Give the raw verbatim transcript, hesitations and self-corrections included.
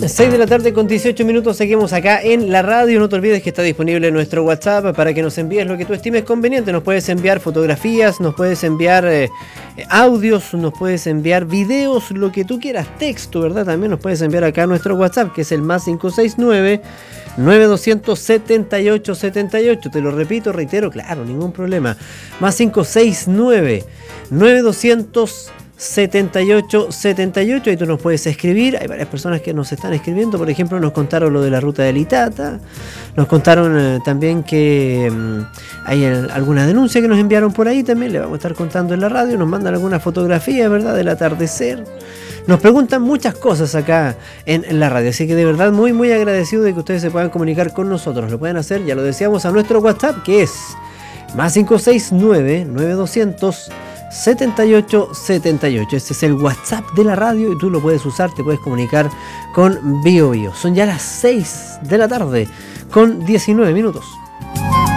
seis de la tarde con dieciocho minutos, seguimos acá en la radio. No te olvides que está disponible nuestro WhatsApp para que nos envíes lo que tú estimes conveniente. Nos puedes enviar fotografías, nos puedes enviar eh, audios, nos puedes enviar videos, lo que tú quieras, texto, ¿verdad? También nos puedes enviar acá a nuestro WhatsApp, que es el más cinco seis nueve, nueve dos cero cero, siete ocho siete ocho. Te lo repito, reitero, claro, ningún problema. Más cinco seis nueve, nueve dos cero cero, setenta y ocho setenta y ocho. Ahí tú nos puedes escribir. Hay varias personas que nos están escribiendo. Por ejemplo, nos contaron lo de la ruta del Itata. Nos contaron eh, también que eh, hay el, alguna denuncia que nos enviaron por ahí. También le vamos a estar contando en la radio. Nos mandan alguna fotografía, ¿verdad?, del atardecer. Nos preguntan muchas cosas acá en, en la radio. Así que de verdad muy muy agradecido de que ustedes se puedan comunicar con nosotros. Lo pueden hacer, ya lo decíamos, a nuestro WhatsApp, que es más cinco seis nueve, nueve dos cero cero, setenta y ocho setenta y ocho. Este es el WhatsApp de la radio y tú lo puedes usar, te puedes comunicar con Bio Bio. Son ya las seis de la tarde con diecinueve minutos.